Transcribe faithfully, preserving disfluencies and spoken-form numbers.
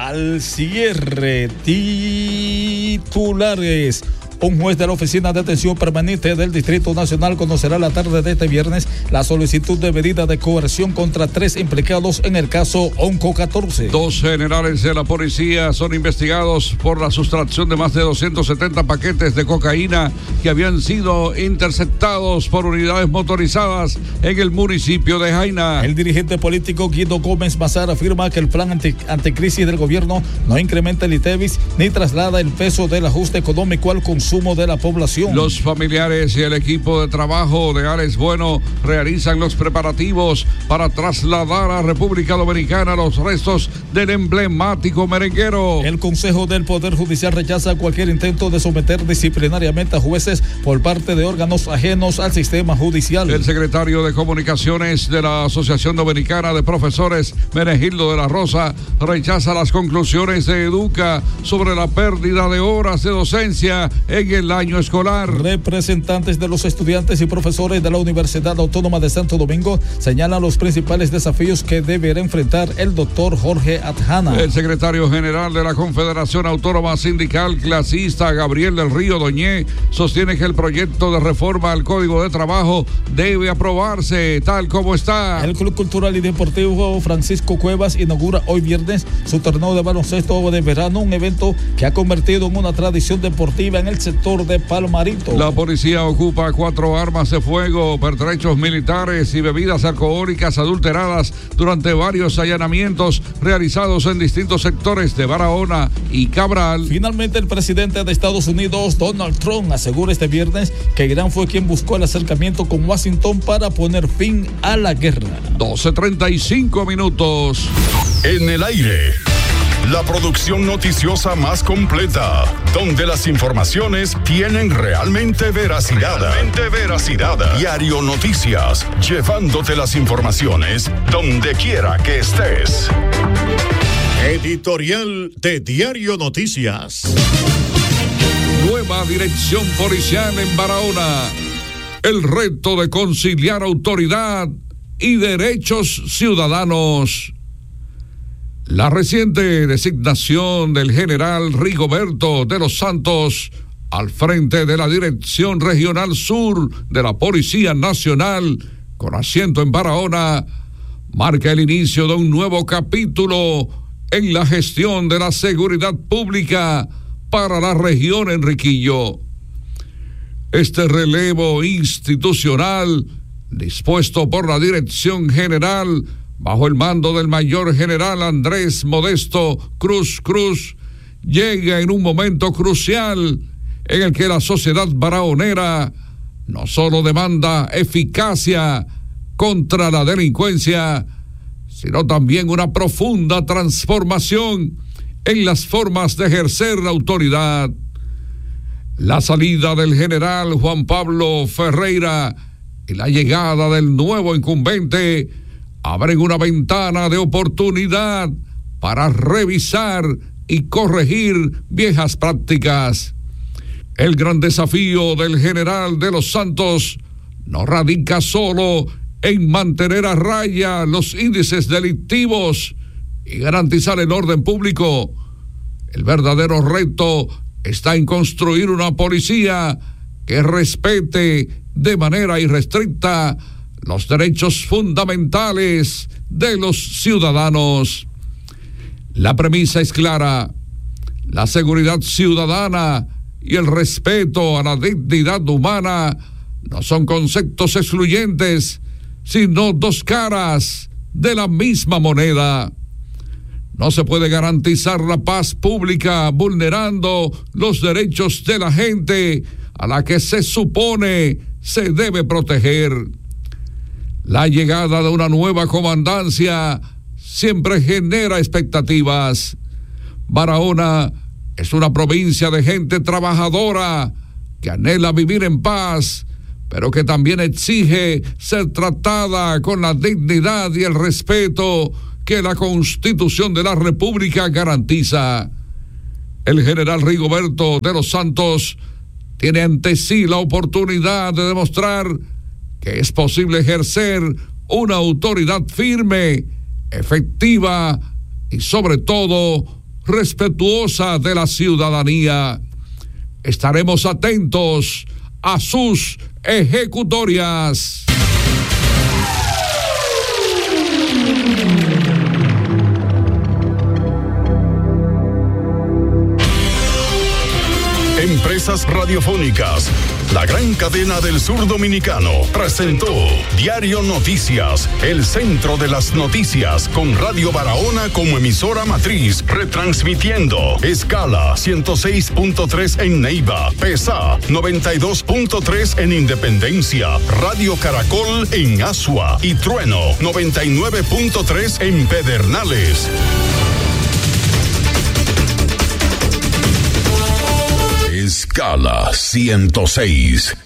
al cierre. Titulares. Un juez de la Oficina de Atención Permanente del Distrito Nacional conocerá la tarde de este viernes la solicitud de medida de coerción contra tres implicados en el caso Onco catorce. Dos generales de la policía son investigados por la sustracción de más de doscientos setenta paquetes de cocaína que habían sido interceptados por unidades motorizadas en el municipio de Jaina. El dirigente político Guido Gómez Mazar afirma que el plan anti, anticrisis del gobierno no incrementa el ITEVIS ni traslada el peso del ajuste económico al consumo de la población. Los familiares y el equipo de trabajo de Alex Bueno realizan los preparativos para trasladar a República Dominicana los restos del emblemático merenguero. El Consejo del Poder Judicial rechaza cualquier intento de someter disciplinariamente a jueces por parte de órganos ajenos al sistema judicial. El secretario de Comunicaciones de la Asociación Dominicana de Profesores, Menegildo de la Rosa, rechaza las conclusiones de Educa sobre la pérdida de horas de docencia en el año escolar. Representantes de los estudiantes y profesores de la Universidad Autónoma de Santo Domingo señalan los principales desafíos que deberá enfrentar el doctor Jorge Adjana. El secretario general de la Confederación Autónoma Sindical Clasista, Gabriel del Río Doñé, sostiene que el proyecto de reforma al Código de Trabajo debe aprobarse tal como está. El Club Cultural y Deportivo Francisco Cuevas inaugura hoy viernes su torneo de baloncesto de verano, un evento que ha convertido en una tradición deportiva en el sector de Palmarito. La policía ocupa cuatro armas de fuego, pertrechos militares y bebidas alcohólicas adulteradas durante varios allanamientos realizados en distintos sectores de Barahona y Cabral. Finalmente, el presidente de Estados Unidos, Donald Trump, asegura este viernes que Irán fue quien buscó el acercamiento con Washington para poner fin a la guerra. doce treinta y cinco minutos. En el aire. La producción noticiosa más completa, donde las informaciones tienen realmente veracidad. Realmente veracidad. Diario Noticias, llevándote las informaciones donde quiera que estés. Editorial de Diario Noticias. Nueva dirección policial en Barahona. El reto de conciliar autoridad y derechos ciudadanos. La reciente designación del general Rigoberto de los Santos al frente de la Dirección Regional Sur de la Policía Nacional, con asiento en Barahona, marca el inicio de un nuevo capítulo en la gestión de la seguridad pública para la región Enriquillo. Este relevo institucional, dispuesto por la Dirección General bajo el mando del mayor general Andrés Modesto Cruz Cruz, llega en un momento crucial en el que la sociedad barahonera no solo demanda eficacia contra la delincuencia, sino también una profunda transformación en las formas de ejercer la autoridad. La salida del general Juan Pablo Ferreira y la llegada del nuevo incumbente abren una ventana de oportunidad para revisar y corregir viejas prácticas. El gran desafío del general de los Santos no radica solo en mantener a raya los índices delictivos y garantizar el orden público. El verdadero reto está en construir una policía que respete de manera irrestricta los derechos fundamentales de los ciudadanos. La premisa es clara: la seguridad ciudadana y el respeto a la dignidad humana no son conceptos excluyentes, sino dos caras de la misma moneda. No se puede garantizar la paz pública vulnerando los derechos de la gente a la que se supone se debe proteger. La llegada de una nueva comandancia siempre genera expectativas. Barahona es una provincia de gente trabajadora que anhela vivir en paz, pero que también exige ser tratada con la dignidad y el respeto que la Constitución de la República garantiza. El general Rigoberto de los Santos tiene ante sí la oportunidad de demostrar que es posible ejercer una autoridad firme, efectiva y sobre todo respetuosa de la ciudadanía. Estaremos atentos a sus ejecutorias. Empresas Radiofónicas, la gran cadena del sur dominicano, presentó Diario Noticias, el centro de las noticias, con Radio Barahona como emisora matriz, retransmitiendo escala ciento seis punto tres en Neiva, PESA noventa y dos punto tres en Independencia, Radio Caracol en Asua y Trueno noventa y nueve punto tres en Pedernales. Escala ciento seis.